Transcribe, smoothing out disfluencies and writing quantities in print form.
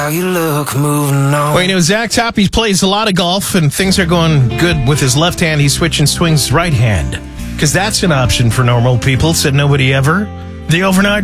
How you look, moving on. Well, Zach Toppy plays a lot of golf, and things are going good with his left hand. He's switching swings right hand, because that's an option for normal people, said nobody ever. The overnight